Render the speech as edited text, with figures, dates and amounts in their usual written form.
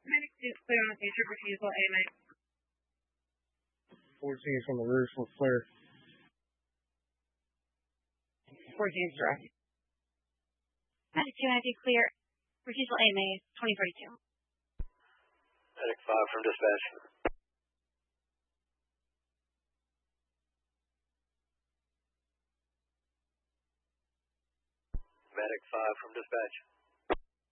Medic 2 clear on the future refusal, AMA. 14 from the roof with flare. 14 is direct. Medic 2 NIV clear. Refusal AMA 2042. Medic 5 from dispatch. Medic 5 from dispatch.